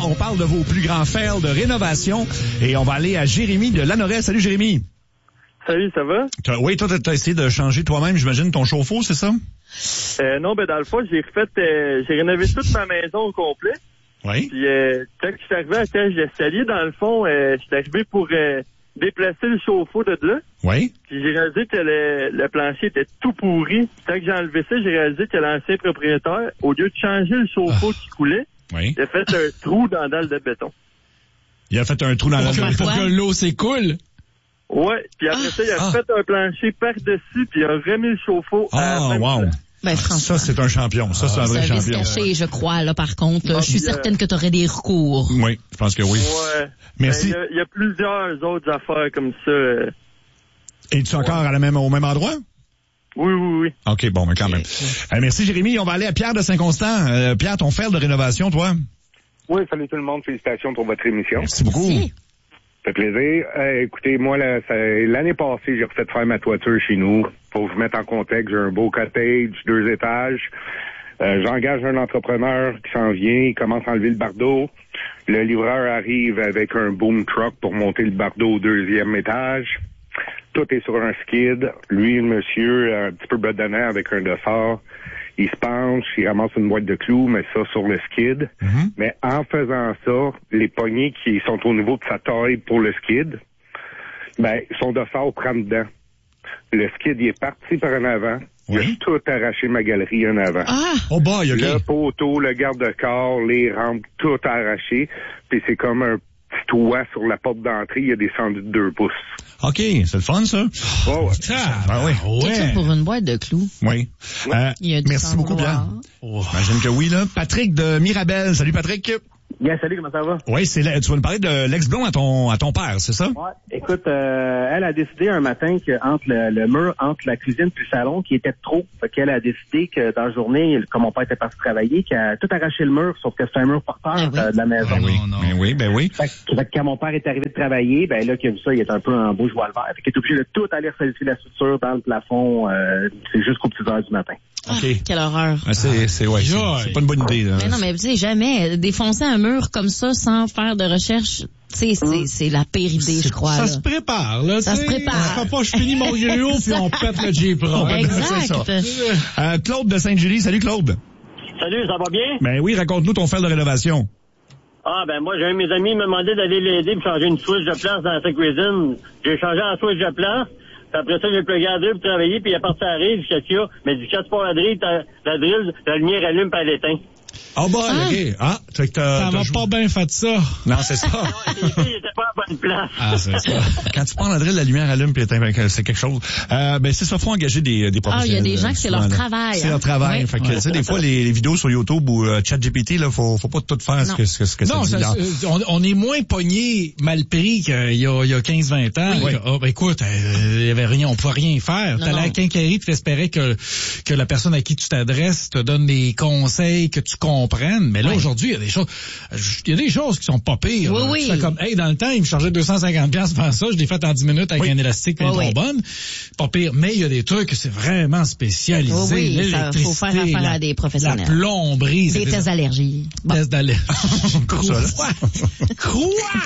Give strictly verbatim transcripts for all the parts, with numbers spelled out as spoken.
On parle de vos plus grands fails de rénovation et on va aller à Jérémy de Lanoret. Salut Jérémy. Salut, ça va? T'as, oui, toi, t'as essayé de changer toi-même, j'imagine, ton chauffe-eau, c'est ça? Euh, non, ben dans le fond, j'ai refait, euh, j'ai rénové toute ma maison au complet. Oui. Puis euh, quand je suis arrivé à la cage d'escalier, dans le fond, euh, je suis arrivé pour euh, déplacer le chauffe-eau de là. Oui. Puis j'ai réalisé que le, le plancher était tout pourri. Quand j'ai enlevé ça, j'ai réalisé que l'ancien propriétaire, au lieu de changer le chauffe-eau ah. qui coulait, oui. il a fait un trou dans la dalle de béton. Il a fait un trou dans la dalle de béton. Pour que l'eau s'écoule. Ouais, puis après ah, ça, il a ah. fait un plancher par-dessus, puis il a remis le chauffe-eau ah, à la même wow. place. Ben, ça, c'est un champion. Ça, c'est un vrai champion. C'est un caché, je crois, là, par contre. Là, je suis euh... certaine que tu aurais des recours. Oui, je pense que oui. Ouais. Merci. Il ben, y, y a plusieurs autres affaires comme ça. Euh... Et tu es encore à la même, au même endroit? Oui, oui, oui. OK, bon, mais quand même. Euh, merci, Jérémy. On va aller à Pierre de Saint-Constant. Euh, Pierre, ton fail de rénovation, toi? Oui, salut tout le monde. Félicitations pour votre émission. Merci beaucoup. Merci. Ça fait plaisir. Euh, écoutez, moi, là, ça, l'année passée, j'ai refait faire ma toiture chez nous. Pour vous mettre en contexte, j'ai un beau cottage, deux étages. Euh, j'engage un entrepreneur qui s'en vient. Il commence à enlever le bardeau. Le livreur arrive avec un boom truck pour monter le bardeau au deuxième étage. Tout est sur un skid. Lui, le monsieur, un petit peu bedonnant avec un dossard. Il se penche, il ramasse une boîte de clous, met ça sur le skid. Mm-hmm. Mais en faisant ça, les poignées qui sont au niveau de sa taille pour le skid, ben, son dossard prend dedans. Le skid, il est parti par en avant. Oui. Il a tout arraché ma galerie en avant. Ah! Oh boy, okay. Le poteau, le garde-corps, les rampes, tout arraché. Puis c'est comme un petit toit sur la porte d'entrée, il a descendu de deux pouces. OK, c'est le fun, ça. Oh, ouais. Ah, ben oui. Ouais. C'est pour une boîte de clous. Oui. Euh, merci beaucoup, Pierre. Oh. J'imagine que oui, là. Patrick de Mirabel. Salut, Patrick. Yeah, salut, comment ça va? Oui, c'est là, tu vas nous parler de l'ex-blond à ton, à ton père, c'est ça? Ouais. Écoute, euh, elle a décidé un matin que entre le, le mur, entre la cuisine et le salon, qui était trop. Fait qu'elle a décidé que dans la journée, comme mon père était parti travailler, qu'elle a tout arraché le mur, sauf que c'est un mur porteur ah oui. euh, de la maison. Ben oui, non, non. Ben oui, ben oui. Fait que, fait que quand mon père est arrivé de travailler, ben là, qu'il a vu ça, il était un peu en beau joie le vert. Fait qu'il est obligé de tout aller resolutier la structure dans le plafond, euh, c'est jusqu'aux petites heures du matin. Ah, OK. Quelle horreur. Ah, c'est, c'est, ouais, c'est, c'est pas une bonne idée, là. Mais non, mais tu sais, jamais défoncer un mur comme ça sans faire de recherche, c'est, c'est, c'est la pire idée, c'est, je crois. Ça là. se prépare, là. Ça se prépare. On fait pas, je finis mon griot puis on pète le Jeep-Ron. Exact. euh, Claude de Sainte-Julie. Salut, Claude. Salut, ça va bien? Ben oui, raconte-nous ton fail de rénovation. Ah, ben moi, j'ai un de mes amis qui m'a demandé d'aller l'aider pour changer une switch de place dans sa cuisine. J'ai changé la switch de place. Puis après ça, j'ai plugué à la drill pour travailler, puis il est parti à la rive, jusqu'à ce mais du quatre pas la drill, la drill, la lumière allume puis elle éteint. Oh bon, ah. OK. Ah, fait que t'as, ça t'as va joué... pas bien fait ça. Non, c'est ça. Non, il était pas à la bonne place. Ah, c'est ça. Quand tu prends la drill, la lumière allume puis éteint, c'est quelque chose. Euh, ben, c'est ça, faut engager des, des professionnels. Ah, il y a des gens que c'est leur travail. C'est hein. leur travail. Oui. Fait que, ouais. tu sais, des fois, les, les vidéos sur YouTube ou euh, ChatGPT, là, faut, faut pas tout faire ce que, ce que, ce que non, ça dit. Ça, on, on est moins pogné mal pris qu'il y a, il y a quinze vingt ans. Oui. Oh, ben, écoute, euh, il y avait rien, on pouvait rien faire. T'allais à la quincaillerie, tu espérais que, que la personne à qui tu t'adresses te donne des conseils, que tu comprennes. Mais là, oui. aujourd'hui, il y a des choses, il y a des choses qui sont pas pires. Oui, oui. C'est comme, hey, dans le temps, il me chargeait deux cent cinquante dollars pour faire ça, je l'ai fait en dix minutes avec oui. un élastique et oui, une trombone. Oui. Pas pire. Mais il y a des trucs que c'est vraiment spécialisé. Oui, oui, l'électricité, faut faire affaire la, à des professionnels. La plomberie. Des tests d'allergie. Bon. Tests d'allergie. Quoi? Quoi?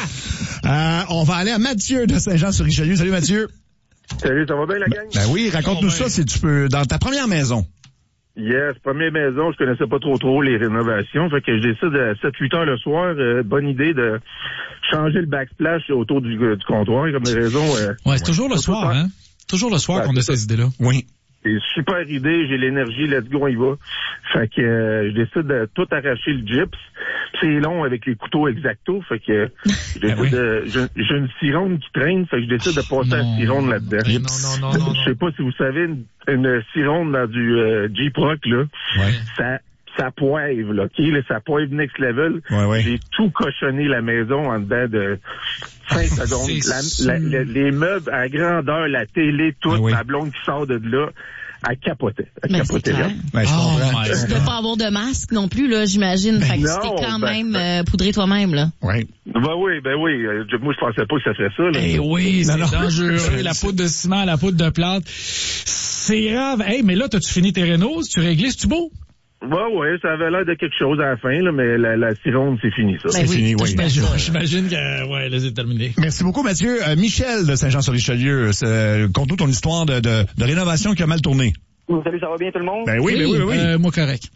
euh, on va aller à Mathieu de Saint-Jean-sur-Richelieu. Salut, Mathieu. Salut, ça va bien, la gang? Ben oui, raconte-nous ça, si tu peux, dans ta première maison. Yes, première maison, je connaissais pas trop trop les rénovations, fait que je décide à sept huit heures le soir, euh, bonne idée de changer le backsplash autour du, du comptoir, comme raison. Euh, ouais, c'est toujours le soir, hein? Toujours le soir ben, qu'on a ces idées-là. Oui. C'est super idée, j'ai l'énergie, let's go, on y va. Fait que euh, je décide de tout arracher le gyps. C'est long avec les couteaux exacto, fait que je décide oui. de, j'ai, j'ai une cironde qui traîne, fait que je décide de passer oh, la cironde là-dedans. Non, non, non, non. Je sais pas si vous savez, une, une cironde dans du euh, Jeep Rock, là, ouais. ça ça poivre, là, OK? Là, ça poivre next level. Ouais, ouais. J'ai tout cochonné la maison en dedans de cinq secondes. La, la, la, les meubles à grandeur, la télé, tout, ouais, ma blonde qui sort de là, elle capotait. Elle mais capotait là. Ben, je oh, comprends. Tu ne peux pas avoir de masque non plus, là, j'imagine. Ben, fait que non, tu t'es quand ben, même euh, poudré toi-même, là. Oui. Ben oui, ben oui. Moi, je pensais pas que ça ferait ça, là. Eh oui, c'est non, dangereux. La poudre de ciment, la poudre de plâtre. C'est grave. Hey, mais là, t'as-tu fini tes rénaux? Tu réglé, c'est-tu beau? Ouais, ouais, ça avait l'air de quelque chose à la fin, là, mais la, la Cironde, c'est fini, ça. C'est Ben oui, fini, oui. J'imagine, j'imagine que, ouais, là, c'est terminé. Merci beaucoup, Mathieu. Euh, Michel de Saint-Jean-sur-Richelieu, euh, conte-nous ton histoire de, de, de rénovation qui a mal tourné. Salut, ça va bien tout le monde? Ben oui, ben oui, ben oui. Euh, moi, correct.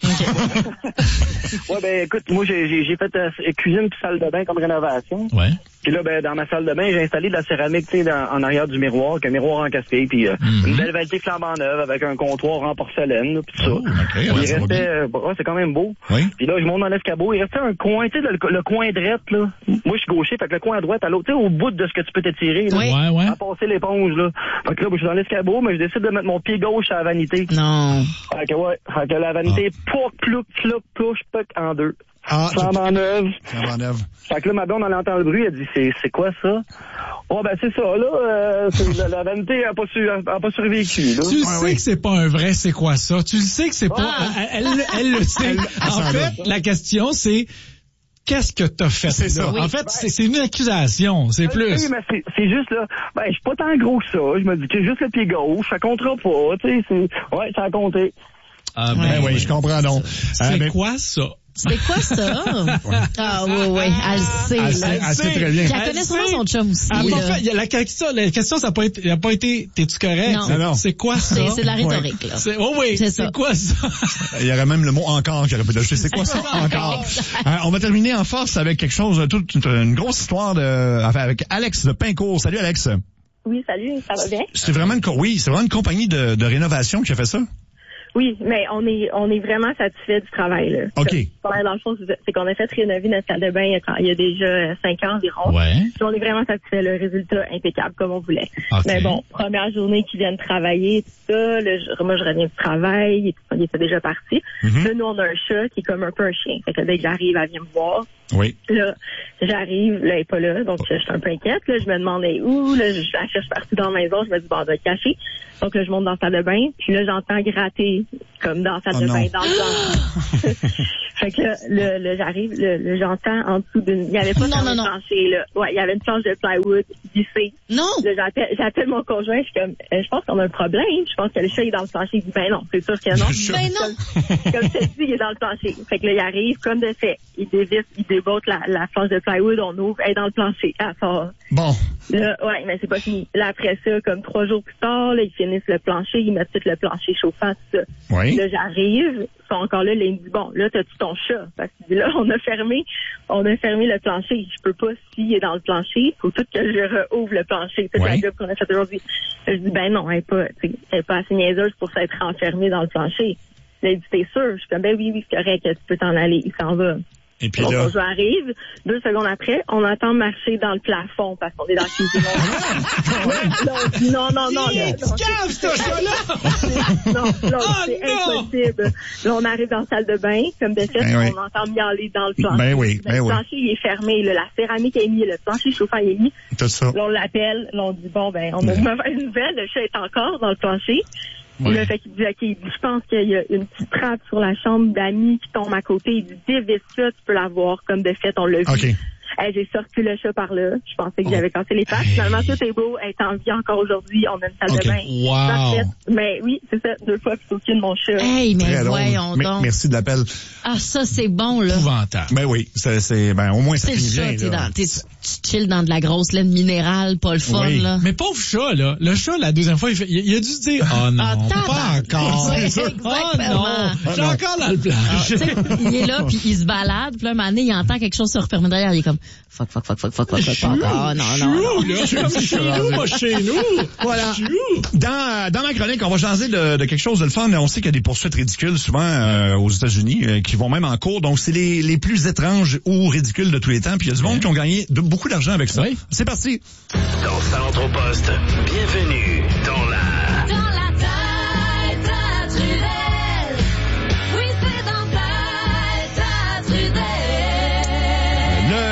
Ouais, ben écoute, moi j'ai j'ai, j'ai fait euh, cuisine puis salle de bain comme rénovation. Ouais. Puis là, ben dans ma salle de bain, j'ai installé de la céramique, tu sais, dans- en arrière du miroir, avec un miroir encasté, puis euh, Mm-hmm. une belle vanité flambant neuve avec un comptoir en porcelaine, là, puis tout ça. Oh, OK, Puis ouais, il ça va restait, bien. euh, bon, ouais, c'est quand même beau. Oui. Puis là, je monte dans l'escabeau, il restait un coin, tu sais, le, le coin droit, là. Moi, je suis gaucher, fait que le coin à droite, à l'autre, tu sais, au bout de ce que tu peux t'étirer, là. Oui. Ouais, ouais. À passer l'éponge, là. Fait que là, ben, je suis dans l'escabeau, mais je décide de mettre mon pied gauche à la vanité. Non. Fait que ouais, fait que la vanité, pouc, plouc, plouc, plouc, pouc, en deux. Ah, Flambant neuve. Flambant neuve. Fait que là, ma blonde, elle entend le bruit, elle dit, c'est, c'est quoi ça? Oh, ben, c'est ça, là, euh, c'est, la, la vanité a pas, su, a, a pas survécu, là. Tu le Ouais, sais ouais. que c'est pas un vrai c'est quoi ça. Tu le sais que c'est pas... Ah. Elle, elle, elle le sait. En s'en fait, la question, c'est... Qu'est-ce que t'as fait? C'est là? ça. En fait, c'est, c'est une accusation. C'est Oui, plus. mais c'est, c'est juste, là, ben, je suis pas tant gros que ça. Je me dis que juste le pied gauche, ça comptera pas, tu sais, c'est, ouais, ça a compté. Ah, Ben oui, je comprends donc. C'est Euh, ben, quoi ça? C'était quoi ça? Ah oui, oui, elle sait. Elle là. sait, elle sait très bien. Puis elle Elle connaît sait. sûrement son chum aussi. Ah, là. pas fait, il y a la question, la question, ça n'a pas été, il a pas été, t'es-tu correct? Non. C'est- Non, non. C'est quoi ça? C'est c'est de la rhétorique, là. C'est, oh oui, C'est c'est, ça. quoi ça? Il y aurait même le mot encore qui aurait pu ajouter. C'est quoi ça encore? Euh, on va terminer en force avec quelque chose, toute une, une grosse histoire de, enfin, avec Alex de Pincourt. Salut Alex. Oui, salut, ça va bien? C'est vraiment une, co- oui, c'est vraiment une compagnie de, de rénovation qui a fait ça? Oui, mais on est on est vraiment satisfait du travail, là. OK. Ouais, dans le fond, c'est c'est qu'on a fait rénover notre salle de bain il y a, quand- il y a déjà euh, cinq ans environ. Ouais. Puis on est vraiment satisfait, le résultat impeccable comme on voulait. OK. Mais bon, première journée qu'ils viennent travailler, tout ça, là, je- moi je reviens du travail, il, il était déjà parti. Mhm. Là, nous on a un chat qui est comme un peu un chien. Fait que dès que j'arrive, elle vient me voir. Oui. Là, j'arrive, là, elle est pas là, donc je suis un peu inquiète. Là, je me demande elle est où, là, je la cherche partout dans la maison, je me dis, bon, elle doit être cachée. Donc là, je monte dans la salle de bain, puis là, j'entends gratter, comme dans la salle Oh de non. bain, dans le plancher. Fait que là, là, là, j'arrive, là, là, j'entends en dessous d'une... Il y avait pas Non, de non, non. plancher, là. Ouais, il y avait une planche de plywood vissée. Non! Là, j'appelle, j'appelle mon conjoint, je suis comme, euh, je pense qu'on a un problème. Je pense que le chat est dans le plancher. Il dit, ben non, c'est sûr que non. Ben non! Comme je te dis, il est dans le plancher. Fait que là, il arrive, comme de fait. Il dévisse, il débotte la, la planche de plywood, on ouvre, elle est dans le plancher. Elle sort. Bon. Là, ouais, mais c'est pas fini. Là, après ça, comme trois jours plus tard, là, ils finissent le plancher, ils mettent tout le plancher chauffant, tout ça. Oui. Là, j'arrive, ils sont encore là, là, il me dit, bon, là, t'as-tu ton chat? Parce qu'il dit, là, on a fermé, on a fermé le plancher. Je peux pas, s'il est dans le plancher, faut tout que je rouvre le plancher. C'est Oui. la job qu'on a fait aujourd'hui. Là, je dis, ben non, elle est pas, tu sais, elle est pas assez niaiseuse pour s'être enfermée dans le plancher. Là, il dit, t'es sûr? Je suis comme, ben oui, oui, c'est correct, tu peux t'en aller. Il s'en va. Et puis Donc, là. on arrive, deux secondes après, on entend marcher dans le plafond parce qu'on est dans la cuisine. Ouais, non, non, non, non. Hey, non, tu caves, ce chat-là! non, non, Oh, c'est non! impossible. Là, on arrive dans la salle de bain, comme de fait, Ben oui. on entend miauler dans le plancher. Ben oui, ben le oui. plancher, il est fermé, là, la céramique est mise, le plancher chauffant est mis. Tout ça. Là, on l'appelle, là, on dit, bon, ben, on a une mauvaise nouvelle, le chat est encore dans le plancher. Ouais. Là, fait qu'il dit, OK, il dit, je pense qu'il y a une petite trappe sur la chambre d'amis qui tombe à côté. Il dit, dévisse ça, tu peux la voir. Comme de fait, on l'a vu. OK. Hey, j'ai sorti le chat par là. Je pensais que j'avais cassé les pattes. Finalement, tout est beau. Elle est en vie encore aujourd'hui. On a une salle OK. de bain. Wow. Parfaite. Mais oui, c'est ça. Deux fois plutôt qu'une, mon chat. Hey, mais Très drôle. voyons Me- donc. Merci de l'appel. Ah, ça, c'est bon, là. Épouvantable. Ben oui, c'est, c'est, ben, au moins ça C'est le finit chat, bien, t'es là. dans, t'es, tu chilles dans de la grosse laine minérale, pas le fun, Oui. là. Mais pauvre chat, là. Le chat, la deuxième fois, il, fait, il, il a dû dire, oh non, Ah, pas tabarnak. encore. Oui, Oh exactement. non, j'ai encore dans le Tu plancher. sais, il est là, puis il se balade, puis là, un moment donné, il entend quelque chose se refermer derrière, il est comme, fuck, fuck, fuck, fuck, fuck, fuck, fuck, fuck. Ah, non, non, non. Chou, là, c'est comme chez nous, pas chez nous. Voilà. Chou. Dans, dans ma chronique, on va jaser de, de quelque chose de le fun. On sait qu'il y a des poursuites ridicules souvent euh, aux États-Unis euh, qui vont même en cours. Donc, c'est les, les plus étranges ou ridicules de tous les temps. Puis il y a du monde qui ont gagné de, beaucoup d'argent avec ça. Oui. C'est parti. Dans Centre au Poste, bienvenue dans la... Dans la tête à Trudel. Oui, c'est dans la tête à Trudel. Le, la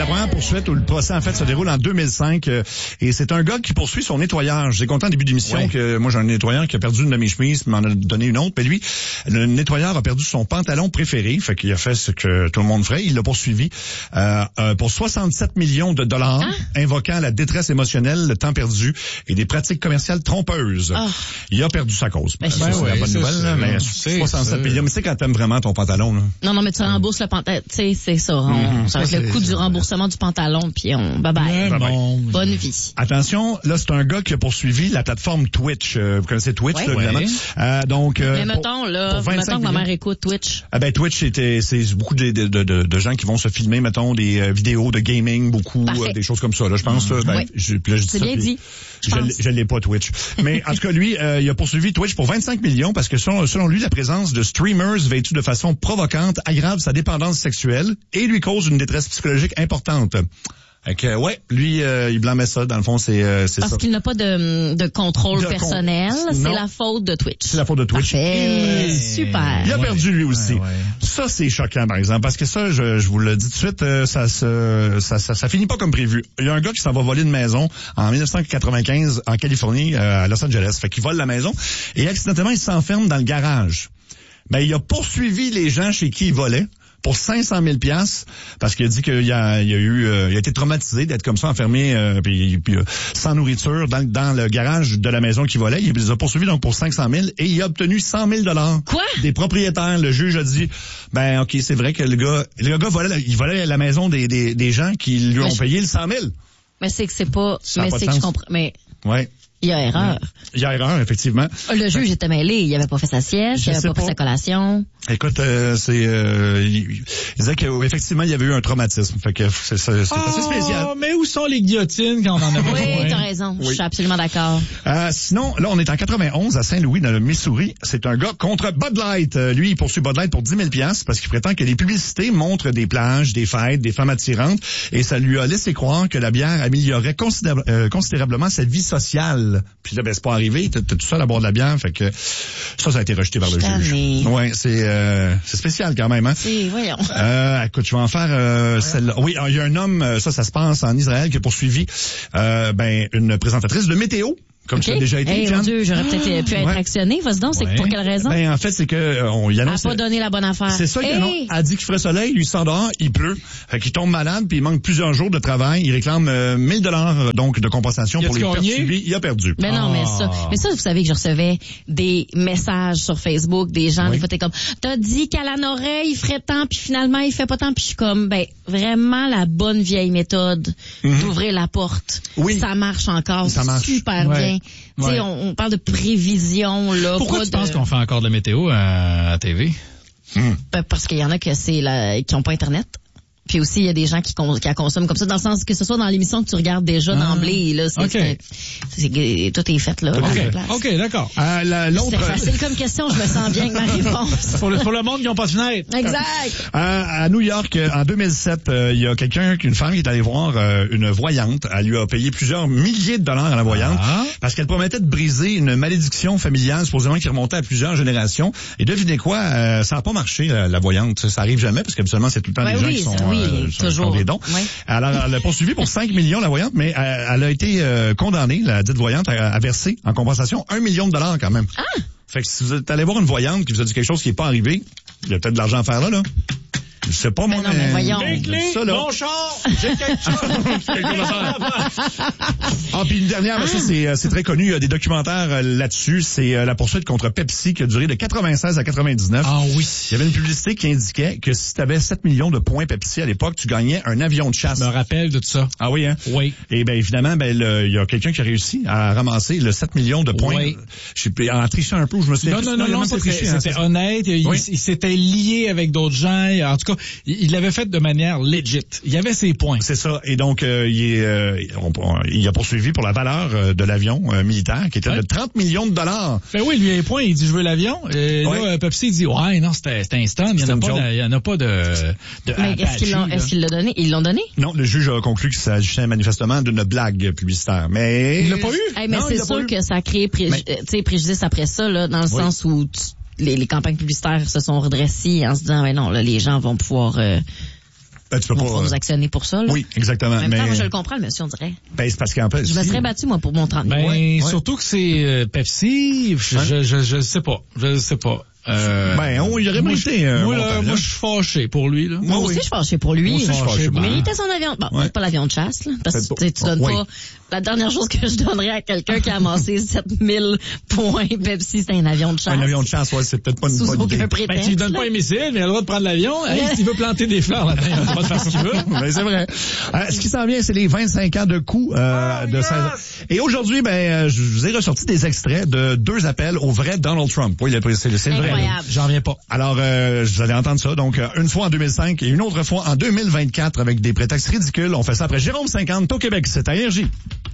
première poursuite, où le procès, en fait, se déroule en deux mille cinq. Euh, et c'est un gars qui poursuit son nettoyage. J'ai compté en début d'émission ouais. que moi, j'ai un nettoyeur qui a perdu une de mes chemises, m'en a donné une autre. Mais lui, le nettoyeur a perdu son pantalon préféré. Fait qu'il a fait ce que tout le monde ferait. Il l'a poursuivi euh, euh, pour soixante-sept millions de dollars, hein? Invoquant la détresse émotionnelle, le temps perdu et des pratiques commerciales trompeuses. Oh. Il a perdu sa cause. Ben, ça, ouais, c'est ouais, la bonne nouvelle, là, mais soixante-sept millions. Mais c'est quand t'aimes vraiment ton pantalon, là. Non, non, mais tu rembourses le pantalon. Tu sais, c'est ça. On, mm-hmm. Ça va être le coût du remboursement du pantalon, puis on, bye bye. bye, bye. Bonne vie. Attention, là, c'est un gars qui a poursuivi la plateforme Twitch. Euh, vous connaissez Twitch, ouais, là, ouais. évidemment. Euh, donc, euh, mais mettons, pour, là, pour mettons que ma mère écoute Twitch. Ah ben, Twitch, c'était, c'est beaucoup de, de, de, de, de gens qui vont se filmer, mettons, des euh, vidéos de gaming, beaucoup, euh, des choses comme ça, là, je pense. Mm-hmm. Ben, oui. je, là, je c'est ça, bien puis, dit. Je, je, je l'ai pas, Twitch. Mais, en tout cas, lui, euh, il a poursuivi Twitch pour vingt-cinq millions parce que selon, selon lui, la présence de streamers vêtus de façon provocante aggrave sa dépendance sexuelle et lui cause une détresse psychologique importante. Ok, ouais, lui, euh, il blâmait ça. Dans le fond, c'est, euh, c'est Parce ça. Parce qu'il n'a pas de, de contrôle de personnel. Con... C'est la faute de Twitch. C'est la faute de Twitch. Parfait. Super. Il a ouais. perdu lui aussi. Ouais, ouais. Ça, c'est choquant, par exemple, parce que ça, je, je vous le dis tout de suite, euh, ça, ça, ça, ça, ça finit pas comme prévu. Il y a un gars qui s'en va voler une maison en dix-neuf cent quatre-vingt-quinze en Californie, euh, à Los Angeles. Fait qu'il vole la maison et accidentellement, il s'enferme dans le garage. Ben, il a poursuivi les gens chez qui il volait pour cinq cent mille piastres, parce qu'il a dit qu'il a, il a eu, euh, il a été traumatisé d'être comme ça enfermé, euh, puis, puis euh, sans nourriture dans, dans le garage de la maison qu'il volait. Il les a poursuivis donc pour cinq cent mille et il a obtenu cent mille dollars. Quoi? Des propriétaires. Le juge a dit, ben ok, c'est vrai que le gars, le gars volait, il volait la maison des, des, des gens qui lui ont mais payé je... le cent mille. Mais c'est que c'est pas, ça mais c'est que je comprends, mais. Ouais. Il y a erreur. Il y a erreur, effectivement. Le juge était mêlé. Il avait pas fait sa sieste, il avait pas, pas pris sa collation. Écoute, euh, c'est, euh, il, il disait qu'effectivement, il y avait eu un traumatisme. Fait que c'est, c'est, c'est oh, assez spécial. Mais où sont les guillotines quand on en a besoin? Oui, t'as raison. Oui. Je suis absolument d'accord. Euh, sinon, là, on est en quatre-vingt-onze à Saint-Louis, dans le Missouri. C'est un gars contre Bud Light. Euh, lui, il poursuit Bud Light pour dix mille piastres parce qu'il prétend que les publicités montrent des plages, des fêtes, des femmes attirantes et ça lui a laissé croire que la bière améliorerait considéra- euh, considérablement sa vie sociale. Puis là, ben, c'est pas arrivé. T'es, t'es tout seul à boire de la bière. Fait que ça, ça a été rejeté par le juge. Ouais, c'est, euh, c'est spécial quand même, hein. C'est, voyons. Euh, écoute, je vais en faire euh, celle-là. Oui, il y a un homme, ça, ça se passe en Israël, qui a poursuivi euh, ben une présentatrice de météo. Comme okay. tu as déjà été, hey, mon Dieu, j'aurais peut-être pu être ouais. actionné. Vas-y donc, c'est ouais. pour quelle raison? Ben, en fait, c'est que, euh, on y annonce. Elle a pas donné la bonne affaire. C'est ça, hey. il annonce, elle dit qu'il ferait soleil, lui sort dehors, il pleut. Fait qu'il tombe malade, puis il manque plusieurs jours de travail. Il réclame, euh, mille dollars, donc, de compensation pour les pertes subies. Il a perdu. Mais non, ah. mais ça, mais ça, vous savez que je recevais des messages sur Facebook, des gens, oui. des fois, t'es comme, t'as dit qu'à la oreille, il ferait tant, puis finalement, il fait pas tant, puis je suis comme, ben, vraiment la bonne vieille méthode mm-hmm. d'ouvrir la porte. Oui. Ça marche encore. Ça marche. Super ouais. bien. Tu sais, ouais. on, on parle de prévision, là. Pourquoi tu de... penses qu'on fait encore de la météo à, à T V? Hmm. Ben, parce qu'il y en a que c'est la, qui ont pas Internet. Puis aussi, il y a des gens qui, con, qui la consomment comme ça, dans le sens que ce soit dans l'émission que tu regardes déjà ah. d'emblée, là, c'est, okay. c'est, c'est, c'est, tout est fait, là. OK, OK, d'accord. Euh, la, l'autre... C'est facile comme question, je me sens bien avec ma réponse. pour, le, pour le monde qui n'ont pas de fenêtre. Exact. Euh, à New York, en deux mille sept, euh, il y a quelqu'un, une femme qui est allée voir euh, une voyante. Elle lui a payé plusieurs milliers de dollars à la voyante ah. parce qu'elle promettait de briser une malédiction familiale, supposément qui remontait à plusieurs générations. Et devinez quoi, euh, ça n'a pas marché, la, la voyante. Ça arrive jamais, parce qu'habituellement, c'est tout le temps ouais, des oui, gens qui sont... Oui, euh, toujours. Des dons. Oui. Alors, elle a poursuivi pour cinq millions la voyante, mais elle, elle a été euh, condamnée, la dite voyante, à, à verser en compensation un million de dollars quand même. Ah! Fait que si vous êtes allé voir une voyante qui vous a dit quelque chose qui n'est pas arrivé, il y a peut-être de l'argent à faire là, là. Je sais pas, mais moi, non, mais, mais voyons. Les clés, ça, là. mon char, j'ai quelque chose. Ah, puis une dernière, ah. ça, c'est, c'est très connu. Il y a des documentaires là-dessus. C'est euh, la poursuite contre Pepsi qui a duré de quatre-vingt-seize à quatre-vingt-dix-neuf. Ah oui. Il y avait une publicité qui indiquait que si tu avais sept millions de points Pepsi à l'époque, tu gagnais un avion de chasse. Je me rappelle de tout ça. Ah oui, hein? Oui. Et ben évidemment, ben il y a quelqu'un qui a réussi à ramasser le sept millions de points. Oui. Je suis en trichant un peu, je me suis Non, non, non, non, c'était, triché, hein, c'était honnête. Il, oui. il, il s'était lié avec d'autres gens. En tout cas, il, il l'avait fait de manière legit. Il y avait ses points. C'est ça. Et donc, euh, il, est, euh, on, on, il a poursuivi pour la valeur euh, de l'avion euh, militaire, qui était ouais. de trente millions de dollars. Ben oui, lui, il a les points. Il dit, je veux l'avion. Et ouais. là, Pepsi, il dit, ouais, non, c'était, c'était un stun. Il n'y en, en a pas de... de Mais est-ce qu'ils, l'ont, est-ce qu'ils l'ont donné? Ils l'ont donné? Non, le juge a conclu que ça s'agissait manifestement d'une blague publicitaire. Mais... Il l'a pas eu? Hey, mais non, c'est sûr que ça a créé pré- mais... préjudice après ça, là, dans le oui. sens où tu, les, les campagnes publicitaires se sont redressées en se disant, ben non, là, les gens vont pouvoir... Euh, Ben, tu peux on pas, va nous actionner pour ça, là. Oui, exactement. En même mais... temps, moi, je le comprends, le monsieur, on dirait. Ben, c'est parce qu'en fait. Je me si... serais battu, moi, pour mon trente mille. Ben, ouais, surtout ouais. que c'est euh, Pepsi, je, hein? je, je, je sais pas. Je sais pas. Euh, ben, on, il aurait moi, mérité. Je, euh, moi, bon là, temps, moi, là. je suis fâché pour lui, là. Moi oui. aussi, je suis fâché pour lui. Moi aussi, je suis fâché. Mais Ben, il était son avion. Bon, ouais. c'est pas l'avion de chasse, là. Parce que tu sais, tu donnes oui. pas. La dernière chose que je donnerais à quelqu'un qui a amassé sept mille points Pepsi, c'est un avion de chasse. Un avion de chasse, ouais, c'est peut-être pas une Sous bonne aucun idée. prétexte. Ben, tu lui donnes là. pas un missile, mais il a le droit de prendre l'avion. Hey, s'il veut planter des fleurs là-dedans, il a le droit de faire ce qu'il veut. Ben, c'est vrai. Euh, ce qui s'en vient, c'est les vingt-cinq ans de coups euh, oh, de yes! seize ans. Et aujourd'hui, ben, euh, je vous ai ressorti des extraits de deux appels au vrai Donald Trump. Oui, c'est, c'est le vrai. Incroyable. J'en reviens pas. Alors, euh, vous allez entendre ça. Donc, euh, une fois en deux mille cinq et une autre fois en deux mille vingt-quatre avec des prétextes ridicules. On fait ça après Jérôme cinquante au Québec. C'est à Énergie.